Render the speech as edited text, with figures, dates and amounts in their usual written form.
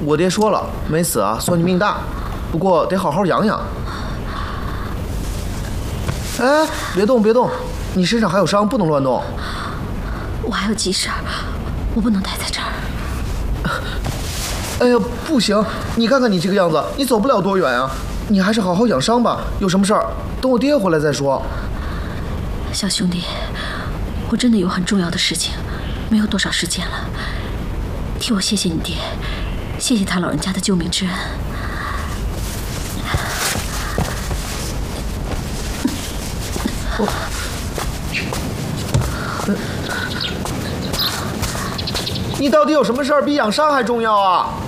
我爹说了，没死啊，算你命大，不过得好好养养。哎，别动别动，你身上还有伤，不能乱动。 我还有急事儿，我不能待在这儿。 哎呀，不行！你看看你这个样子，你走不了多远啊！你还是好好养伤吧。有什么事儿，等我爹回来再说。 小兄弟，我真的有很重要的事情，没有多少时间了。替我谢谢你爹，谢谢他老人家的救命之恩。 你到底有什么事儿比养伤还重要啊？